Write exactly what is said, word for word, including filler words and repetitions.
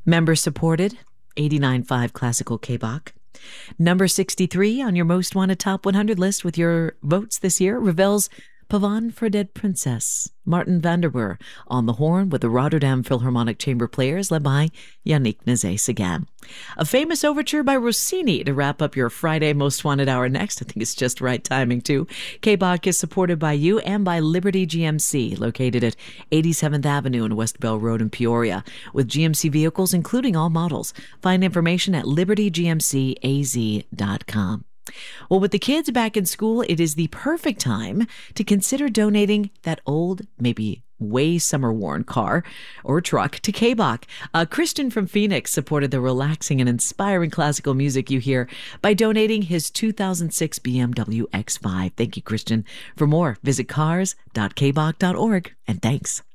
Member supported, eighty-nine point five Classical K-Bach. Number sixty-three on your Most Wanted Top one hundred list with your votes this year, Ravel's Pavane for a Dead Princess. Martin van der Boer on the horn with the Rotterdam Philharmonic Chamber Players led by Yannick Nézet-Séguin. A famous overture by Rossini to wrap up your Friday Most Wanted Hour next. I think it's just right timing too. K-Bach is supported by you and by Liberty G M C, located at eighty-seventh Avenue and West Bell Road in Peoria, with G M C vehicles including all models. Find information at liberty g m c a z dot com. Well, with the kids back in school, it is the perfect time to consider donating that old, maybe way summer-worn car or truck to K-Bach. Uh, Christian from Phoenix supported the relaxing and inspiring classical music you hear by donating his two thousand six B M W X five. Thank you, Christian. For more, visit cars dot k bach dot org, and thanks.